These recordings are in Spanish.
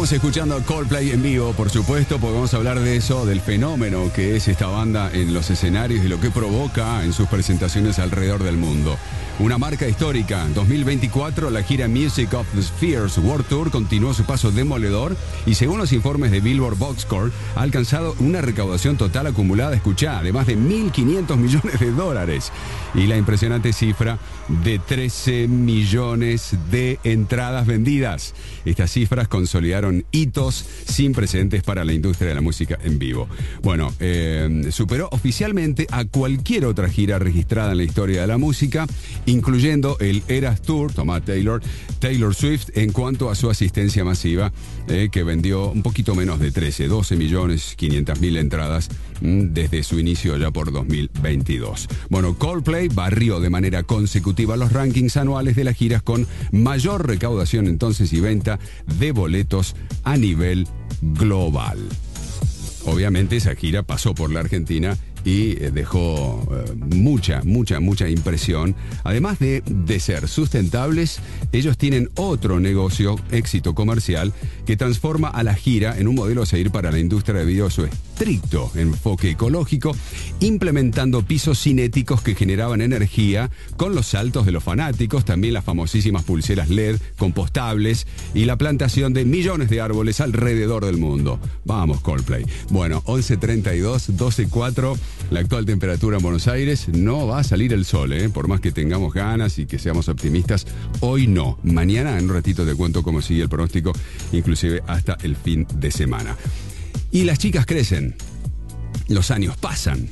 Estamos escuchando a Coldplay en vivo, por supuesto, porque vamos a hablar de eso, del fenómeno que es esta banda en los escenarios y lo que provoca en sus presentaciones alrededor del mundo. Una marca histórica. 2024, la gira Music of the Spheres World Tour continuó su paso demoledor y, según los informes de Billboard Boxscore, ha alcanzado una recaudación total acumulada, escuchá, de más de 1.500 millones de dólares y la impresionante cifra de 13 millones de entradas vendidas. Estas cifras consolidaron hitos sin precedentes para la industria de la música en vivo. Bueno, superó oficialmente a cualquier otra gira registrada en la historia de la música, incluyendo el Eras Tour, Taylor Swift, en cuanto a su asistencia masiva, que vendió un poquito menos de 12 millones 500 mil entradas desde su inicio ya por 2022. Bueno, Coldplay barrió de manera consecutiva los rankings anuales de las giras con mayor recaudación entonces y venta de boletos a nivel global. Obviamente esa gira pasó por la Argentina y dejó mucha impresión. Además de ser sustentables, ellos tienen otro negocio, éxito comercial, que transforma a la gira en un modelo a seguir para la industria debido a su estricto enfoque ecológico, implementando pisos cinéticos que generaban energía con los saltos de los fanáticos, también las famosísimas pulseras LED compostables y la plantación de millones de árboles alrededor del mundo. Vamos, Coldplay. Bueno, 11:32, 12:04. La actual temperatura en Buenos Aires, no va a salir el sol, por más que tengamos ganas y que seamos optimistas, hoy no. Mañana en un ratito te cuento cómo sigue el pronóstico, inclusive hasta el fin de semana. Y las chicas crecen, los años pasan.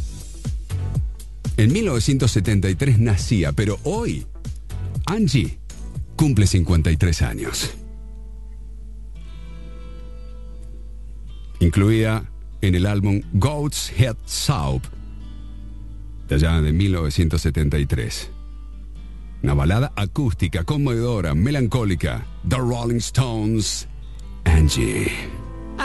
En 1973 nacía, pero hoy Angie cumple 53 años. Incluida en el álbum Goat's Head Soup, de allá de 1973. Una balada acústica, conmovedora, melancólica. The Rolling Stones, Angie.